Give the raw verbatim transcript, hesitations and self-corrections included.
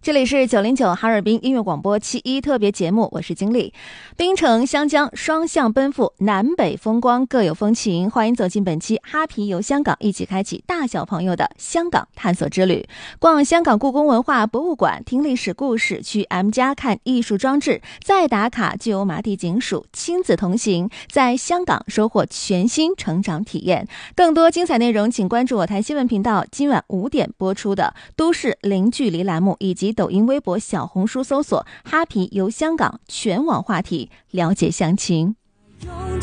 这里是九零九哈尔滨音乐广播七一特别节目，我是经理。槟城湘江双向奔赴，南北风光各有风情，欢迎走进本期哈皮游香港，一起开启大小朋友的香港探索之旅。逛香港故宫文化博物馆，听历史故事，去 M 家看艺术装置，再打卡就有马蹄警署，亲子同行，在香港收获全新成长体验。更多精彩内容请关注我台新闻频道今晚五点播出的都市零距离栏目，以及抖音、微博、小红书搜索哈皮游香港，全网话题，了解详情。